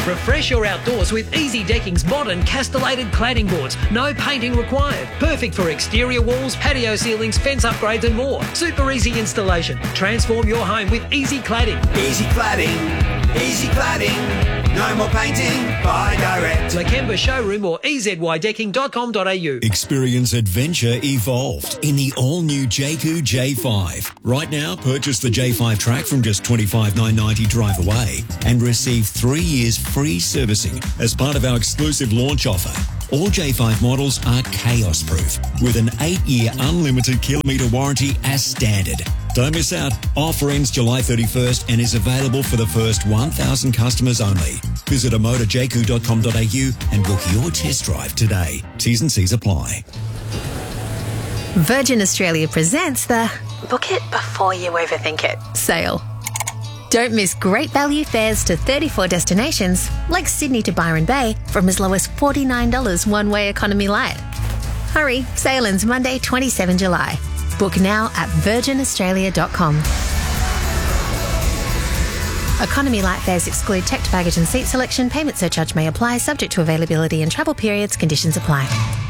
Refresh your outdoors with Easy Decking's modern castellated cladding boards. No painting required. Perfect for exterior walls, patio ceilings, fence upgrades and more. Super easy installation. Transform your home with Easy Cladding. Easy Cladding. Easy Cladding. No more painting. Buy direct. Lakemba Showroom or ezydecking.com.au. Experience adventure evolved in the all-new Jayco J5. Right now, purchase the J5 Track from just $25,990 drive away and receive 3 years free servicing as part of our exclusive launch offer. All J5 models are chaos-proof with an 8-year unlimited kilometre warranty as standard. Don't miss out. Offer ends July 31st and is available for the first 1,000 customers only. Visit amotorjayco.com.au and book your test drive today. T's and C's apply. Virgin Australia presents the Book It Before You Overthink It sale. Don't miss great value fares to 34 destinations like Sydney to Byron Bay from as low as $49 one-way economy light. Hurry, sale ends Monday 27 July. Book now at virginaustralia.com. Economy light fares exclude checked baggage and seat selection. Payment surcharge may apply, subject to availability and travel periods. Conditions apply.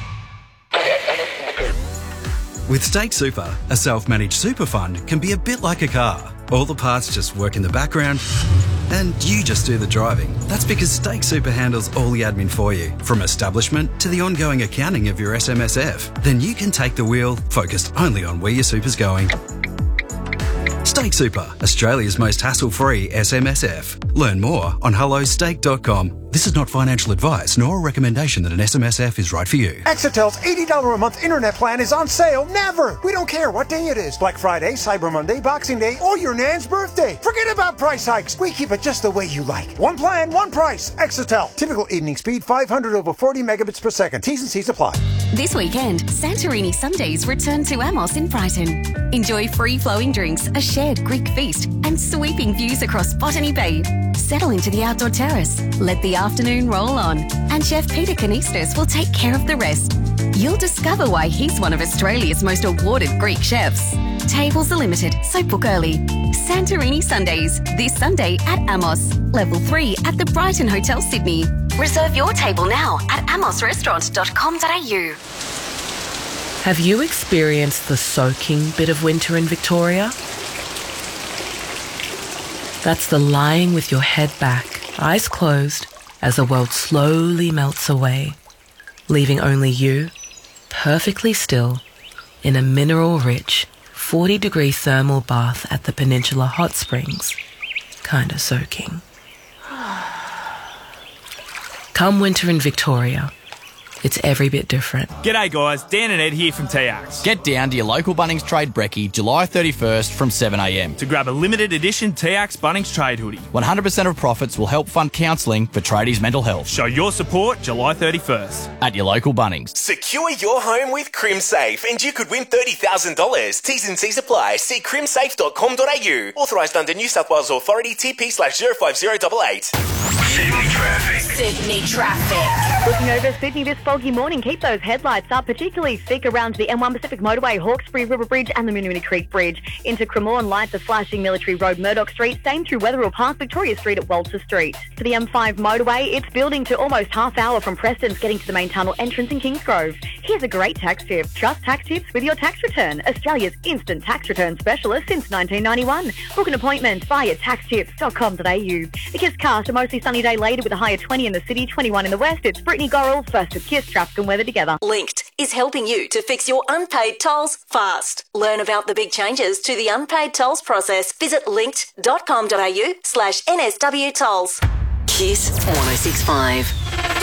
With Stake Super, a self-managed super fund can be a bit like a car. All the parts just work in the background and you just do the driving. That's because Stake Super handles all the admin for you, from establishment to the ongoing accounting of your SMSF. Then you can take the wheel, focused only on where your super's going. Stake Super, Australia's most hassle-free SMSF. Learn more on hellostake.com. This is not financial advice nor a recommendation that an SMSF is right for you. Exetel's $80 a month internet plan is on sale never. We don't care what day it is. Black Friday, Cyber Monday, Boxing Day, or your nan's birthday. Forget about price hikes. We keep it just the way you like. One plan, one price. Exetel. Typical evening speed 500 over 40 megabits per second. T's and C's apply. This weekend, Santorini Sundays return to Amos in Brighton. Enjoy free-flowing drinks, a shared Greek feast, and sweeping views across Botany Bay. Settle into the outdoor terrace. Let the afternoon roll on. And Chef Peter Canistas will take care of the rest. You'll discover why he's one of Australia's most awarded Greek chefs. Tables are limited, so book early. Santorini Sundays, this Sunday at Amos. Level 3 at the Brighton Hotel, Sydney. Reserve your table now at amosrestaurant.com.au. Have you experienced the soaking bit of winter in Victoria? That's the lying with your head back, eyes closed, as the world slowly melts away, leaving only you, perfectly still, in a mineral-rich, 40-degree thermal bath at the Peninsula Hot Springs, kinda soaking. Come winter in Victoria, it's every bit different. G'day guys, Dan and Ed here from TX. Get down to your local Bunnings Trade Brekkie July 31st from 7am to grab a limited edition TX Bunnings Trade hoodie. 100% of profits will help fund counselling for tradies' mental health. Show your support July 31st. At your local Bunnings. Secure your home with CrimSafe and you could win $30,000. T's and C's apply. See crimsafe.com.au. Authorised under New South Wales Authority TP/05088. Sydney traffic. Sydney traffic. Looking over Sydney this foggy morning, keep those headlights up, particularly thick around the M1 Pacific Motorway, Hawkesbury River Bridge and the Moonee Creek Bridge. Into Cremorne, lights are flashing Military Road, Murdoch Street, same through Wetherill past Victoria Street at Walter Street. To the M5 motorway, it's building to almost half hour from Preston's getting to the main tunnel entrance in Kingsgrove. Here's a great tax tip. Trust tax tips with your tax return. Australia's instant tax return specialist since 1991. Book an appointment via taxtips.com.au. The Kiss cast, a mostly sunny day later with a high of 20 in the city, 21 in the west. It's Brittany Gorrell, first with Kiss, traffic and weather together. Linked is helping you to fix your unpaid tolls fast. Learn about the big changes to the unpaid tolls process. Visit linked.com.au/NSW tolls. Kiss 1065.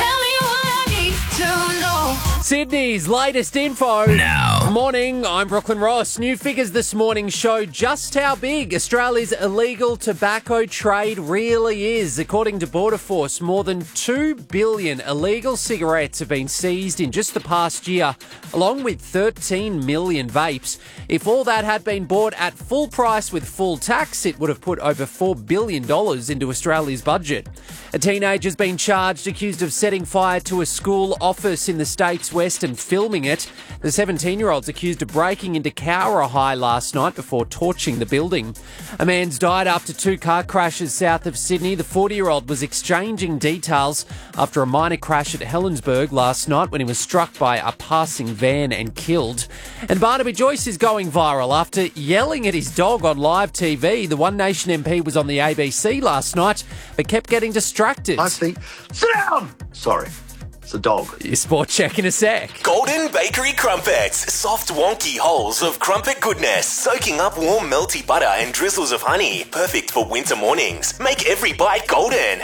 Sydney's latest info now. Morning, I'm Brooklyn Ross. New figures this morning show just how big Australia's illegal tobacco trade really is. According to Border Force, more than 2 billion illegal cigarettes have been seized in just the past year, along with 13 million vapes. If all that had been bought at full price with full tax, it would have put over $4 billion into Australia's budget. A teenager's been charged, accused of setting fire to a school office in the state States West and filming it. The 17-year-old's accused of breaking into Cowra High last night before torching the building. A man's died after 2 car crashes south of Sydney. The 40-year-old was exchanging details after a minor crash at Helensburgh last night when he was struck by a passing van and killed. And Barnaby Joyce is going viral after yelling at his dog on live TV. The One Nation MP was on the ABC last night but kept getting distracted. I think, sit down! Sorry, it's a dog. Your sport check in a sec. Golden Bakery Crumpets. Soft, wonky holes of crumpet goodness, soaking up warm, melty butter and drizzles of honey. Perfect for winter mornings. Make every bite golden.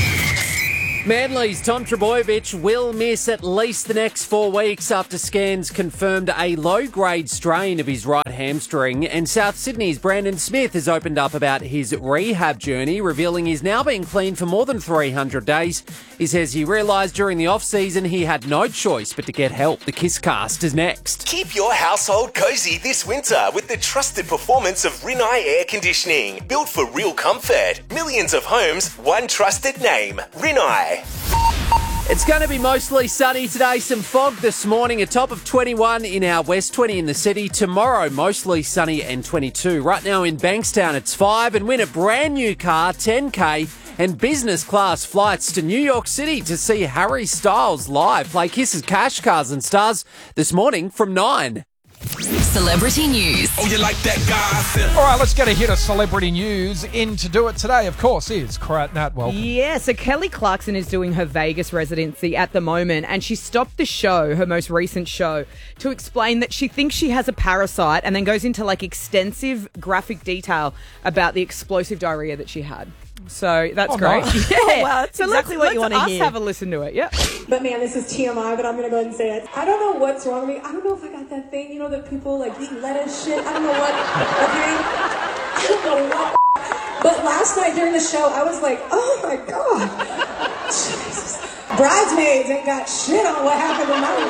Manly's Tom Trbojevic will miss at least the next 4 weeks after scans confirmed a low-grade strain of his right hamstring. And South Sydney's Brandon Smith has opened up about his rehab journey, revealing he's now been clean for more than 300 days. He says he realised during the off-season he had no choice but to get help. The Kisscast is next. Keep your household cozy this winter with the trusted performance of Rinnai Air Conditioning. Built for real comfort. Millions of homes, one trusted name. Rinnai. It's going to be mostly sunny today. Some fog this morning. A top of 21 in our west, 20 in the city. Tomorrow, mostly sunny and 22. Right now in Bankstown, it's 5. And win a brand new car, 10K, and business class flights to New York City to see Harry Styles live. Play Kiss's Cash Cars and Stars this morning from 9. Celebrity news. Oh, you like that gossip? All right, let's get a hit of celebrity news. In to do it today, of course, is Karat Nat. Welcome. Yeah, so Kelly Clarkson is doing her Vegas residency at the moment, and she stopped the show, her most recent show, to explain that she thinks she has a parasite, and then goes into like extensive graphic detail about the explosive diarrhea that she had. So that's great. Nice. Yeah. Oh, wow, that's so exactly what you want to hear. Let's have a listen to it. Yep. But man, this is TMI, but I'm going to go ahead and say it. I don't know what's wrong with me. I don't know if I got that thing, you know, that people like eat lettuce shit. I don't know what, okay? I don't know what. But last night during the show, I was like, oh my God. Jesus. Bridesmaids ain't got shit on what happened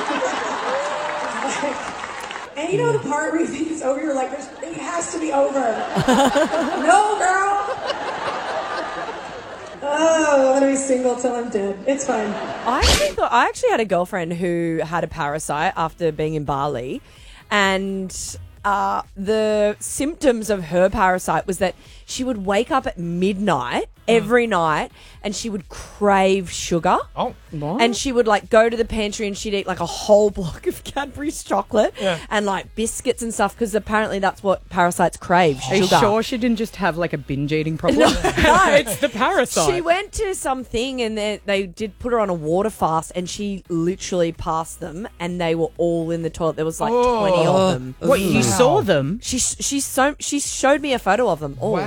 tonight. And you know the part where you think it's over, you're like, it has to be over. No, girl. Oh, I'm going to be single till I'm dead. It's fine. I actually had a girlfriend who had a parasite after being in Bali, and the symptoms of her parasite was that she would wake up at midnight every night and she would crave sugar. Oh, what? And she would like go to the pantry and she'd eat like a whole block of Cadbury's chocolate and like biscuits and stuff, because apparently that's what parasites crave, Are you sugar. sure she didn't just have like a binge eating problem? No, it's the parasite. She went to something and they did put her on a water fast, and she literally passed them and they were all in the toilet. There was like 20 of them. What, you saw them? She showed me a photo of them all.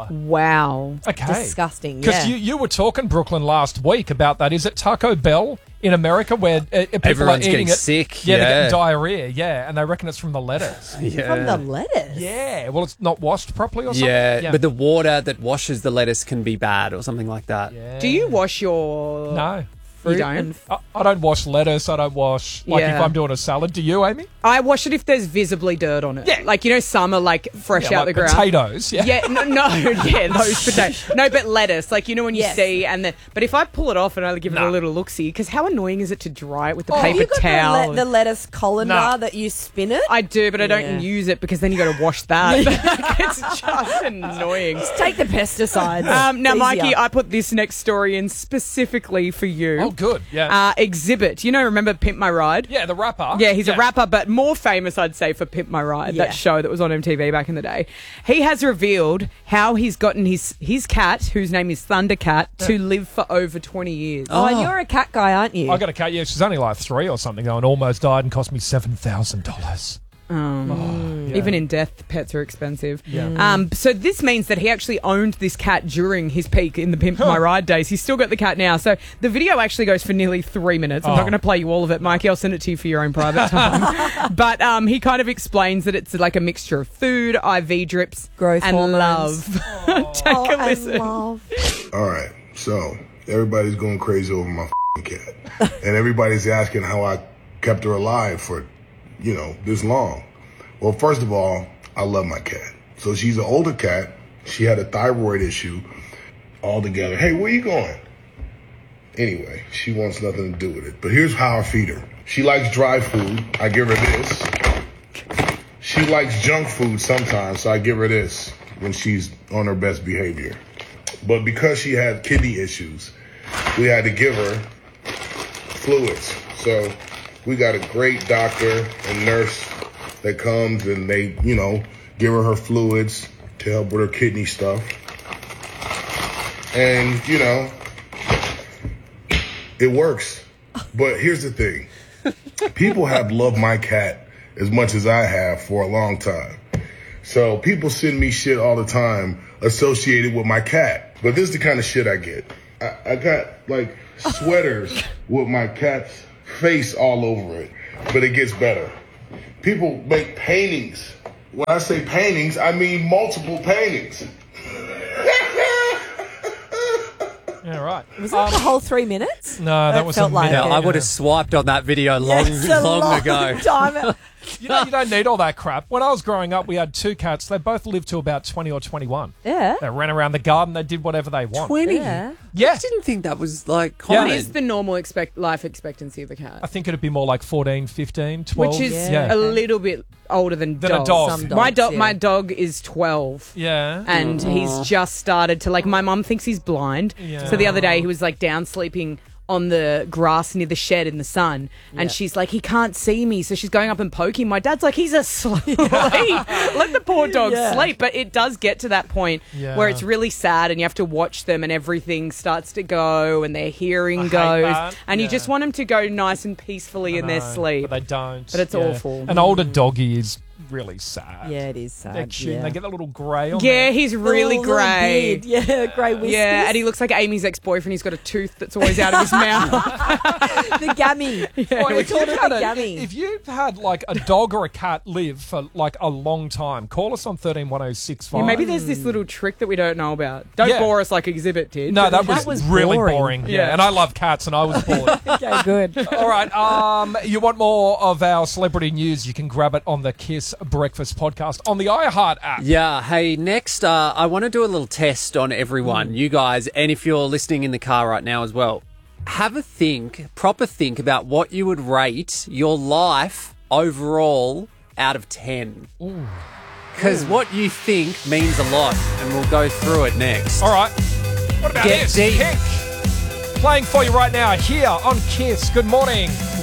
Wow. Okay. Disgusting, Because yeah. you were talking, Brooklyn, last week about that. Is it Taco Bell in America where people Everyone's are eating getting it? sick, Yeah, they're yeah. getting diarrhea, yeah, and they reckon it's from the lettuce. From the lettuce? Yeah, well, it's not washed properly or something? Yeah, but the water that washes the lettuce can be bad or something like that. Do you wash your... No. You don't? I don't wash lettuce. I don't wash, like, Yeah. if I'm doing a salad. Do you, Amy? I wash it if there's visibly dirt on it. Yeah. Like, you know, some are like fresh Yeah, out like the ground. potatoes, yeah. Yeah, those potatoes. No, but lettuce. Like, you know, when you see, and then, but if I pull it off and I give it a little look-see, because how annoying is it to dry it with the paper you got towel? the lettuce colander that you spin it? I do, but I don't Yeah. use it because then you got to wash that. It's just annoying. Just take the pesticides. Now, It's Mikey, easier. I put this next story in specifically for you. Oh, good, yeah. Exhibit. You know, remember Pimp My Ride? Yeah, the rapper. Yeah, he's a rapper, but more famous, I'd say, for Pimp My Ride, Yeah. that show that was on MTV back in the day. He has revealed how he's gotten his cat, whose name is Thundercat, to live for over 20 years. Oh, and you're a cat guy, aren't you? I got a cat, yeah, she's only like 3 or something, though, and almost died and cost me $7,000. Yeah. Even in death, pets are expensive. Yeah. So this means that he actually owned this cat during his peak in the Pimp My Ride days. He's still got the cat now. So the video actually goes for nearly 3 minutes. I'm not going to play you all of it, Mikey. I'll send it to you for your own private time. But he kind of explains that it's like a mixture of food, IV drips, growth and hormones. love. Take a listen. Love. All right, so everybody's going crazy over my cat. And everybody's asking how I kept her alive for, this long. Well, first of all, I love my cat. So she's an older cat. She had a thyroid issue altogether. Hey, where you going? Anyway, she wants nothing to do with it. But here's how I feed her. She likes dry food. I give her this. She likes junk food sometimes, so I give her this when she's on her best behavior. But because she had kidney issues, we had to give her fluids. So we got a great doctor and nurse that comes and they, give her fluids to help with her kidney stuff. And, it works. But here's the thing. People have loved my cat as much as I have for a long time. So people send me shit all the time associated with my cat. But this is the kind of shit I get. I got, like, sweaters with my cat's face all over it. But it gets better. People make paintings. When I say paintings, I mean multiple paintings. Yeah, right. Was that the whole 3 minutes? No, that was a minute. Yeah, I would have swiped on that video long ago. Time. You don't need all that crap. When I was growing up, we had 2 cats. They both lived to about 20 or 21. Yeah. They ran around the garden. They did whatever they want. 20? Yeah. I didn't think that was like common. What is the normal life expectancy of a cat? I think it'd be more like 14, 15, 12. Which is a little bit older than a dogs. dog. Some dogs, My dog is 12. Yeah. And he's just started to, my mum thinks he's blind. Yeah. So the other day he was, down sleeping on the grass near the shed in the sun. And she's like, he can't see me. So she's going up and poking. My dad's like, he's asleep. Let the poor dog sleep. But it does get to that point where it's really sad and you have to watch them and everything starts to go and their hearing goes. And you just want them to go nice and peacefully in their sleep. But they don't. But it's awful. An older doggy is really sad. Yeah, it is sad. They're cute. They get a little grey on Yeah, them. he's really grey. Yeah, grey whiskers. Yeah, and he looks like Amy's ex-boyfriend. He's got a tooth that's always out of his mouth. The gammy. Well, if, you've had gammy. if you've had a dog or a cat live for a long time, call us on 131065. Yeah, maybe there's this little trick that we don't know about. Don't bore us like Exhibit did. No, that was really boring. Yeah, and I love cats and I was bored. Okay, good. All right, you want more of our celebrity news, you can grab it on the Kiss Breakfast Podcast on the iHeart app. Yeah, hey, next, I want to do a little test on everyone, you guys, and if you're listening in the car right now as well, have a proper think about what you would rate your life overall out of 10. Because what you think means a lot, and we'll go through it next. All right. What about Get this? deep. Pink. Playing for you right now here on Kiss. Good morning.